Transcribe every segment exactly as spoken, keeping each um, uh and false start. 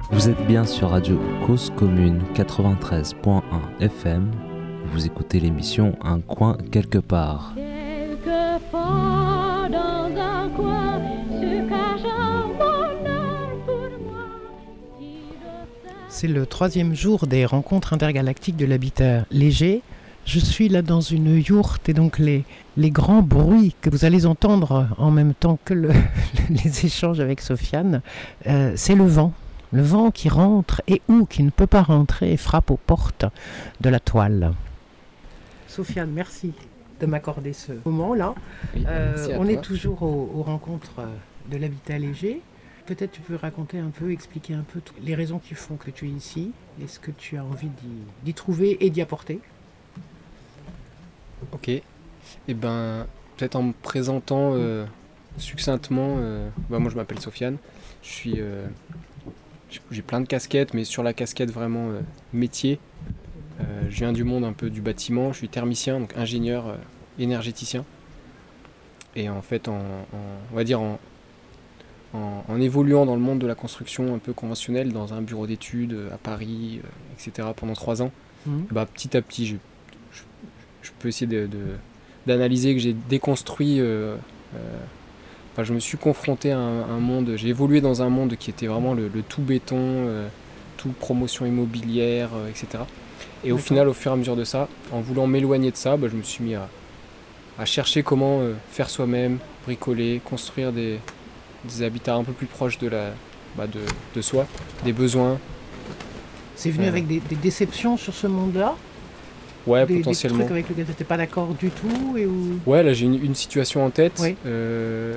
Vous êtes bien sur Radio Cause Commune quatre-vingt-treize point un F M. Vous écoutez l'émission Un coin quelque part. Quelque part dans un coin se cache un bonheur pour moi. C'est le troisième jour des rencontres intergalactiques de l'habitat léger. Je suis là dans une yourte et donc les, les grands bruits que vous allez entendre en même temps que le, les échanges avec Sofiane, euh, c'est le vent. Le vent qui rentre et ou qui ne peut pas rentrer et frappe aux portes de la toile. Sofiane, merci de m'accorder ce moment-là. Oui, euh, on toi. est toujours aux, aux rencontres de l'habitat léger. Peut-être tu peux raconter un peu, expliquer un peu les raisons qui font que tu es ici et ce que tu as envie d'y, d'y trouver et d'y apporter. Ok. Et eh ben, peut-être en me présentant euh, succinctement, euh, bah moi je m'appelle Sofiane. Je suis, euh, j'ai plein de casquettes, mais sur la casquette vraiment euh, métier. Euh, je viens du monde un peu du bâtiment. Je suis thermicien, donc ingénieur euh, énergéticien. Et en fait, en, en, on va dire en, en, en évoluant dans le monde de la construction un peu conventionnelle, dans un bureau d'études à Paris, euh, et cetera pendant trois ans, mmh. bah, petit à petit, je, je, je peux essayer de, de, d'analyser que j'ai déconstruit. Euh, euh, Enfin, je me suis confronté à un, un monde, j'ai évolué dans un monde qui était vraiment le, le tout béton, euh, tout promotion immobilière, euh, et cetera. Et D'accord. Au final, au fur et à mesure de ça, en voulant m'éloigner de ça, bah, je me suis mis à, à chercher comment euh, faire soi-même, bricoler, construire des, des habitats un peu plus proches de, la, bah, de, de soi, des besoins. C'est venu euh, avec des, des déceptions sur ce monde-là ? Ouais, des, potentiellement. Des trucs avec lesquels tu n'étais pas d'accord du tout et où... Ouais, là j'ai une, une situation en tête. Oui. Euh,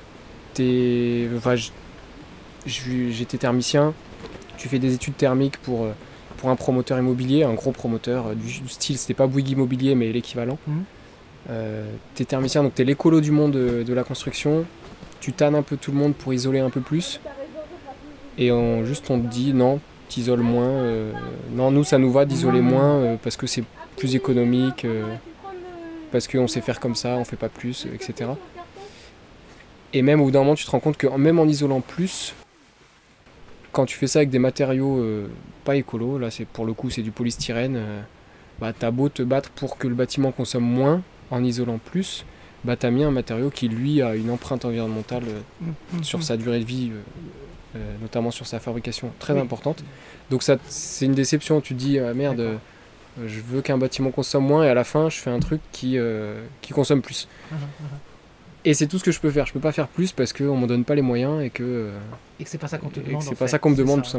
t'es, enfin, j'étais thermicien. Tu fais des études thermiques pour, pour un promoteur immobilier, un gros promoteur du, du style, c'était pas Bouygues Immobilier, mais l'équivalent. Mmh. Euh, t'es thermicien, donc t'es l'écolo du monde de, de la construction. Tu tannes un peu tout le monde pour isoler un peu plus. Et on, juste on te dit non, t'isoles moins. Euh, non, nous ça nous va d'isoler moins euh, parce que c'est plus économique, euh, parce qu'on sait faire comme ça, on fait pas plus, euh, et cetera. Et même au bout d'un moment, tu te rends compte que même en isolant plus, quand tu fais ça avec des matériaux euh, pas écolos, là c'est pour le coup c'est du polystyrène, euh, bah t'as beau te battre pour que le bâtiment consomme moins en isolant plus, bah t'as mis un matériau qui lui a une empreinte environnementale euh, mmh, sur mmh. sa durée de vie, euh, euh, notamment sur sa fabrication très oui. importante. Donc ça, c'est une déception, tu te dis ah, merde. Euh, je veux qu'un bâtiment consomme moins et à la fin je fais un truc qui, euh, qui consomme plus. Uh-huh, uh-huh. Et c'est tout ce que je peux faire. Je peux pas faire plus parce qu'on me donne pas les moyens et que, euh, et que c'est pas ça qu'on te demande. C'est en pas fait. ça qu'on me demande c'est tout ça. simplement.